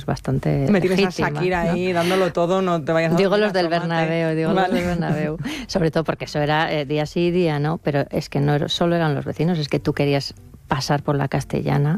bastante Me tienes legítima, a Shakira, ¿no? ahí dándolo todo, no te vayas a Digo dormir los a del tomate. Bernabéu, Vale. los del Bernabéu. Sobre todo porque eso era día sí, día no, pero es que no solo eran los vecinos, es que tú querías pasar por la Castellana